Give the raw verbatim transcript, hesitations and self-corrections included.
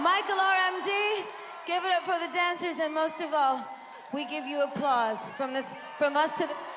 Michael R M D, give it up for the dancers, and most of all, we give you applause from the from us to the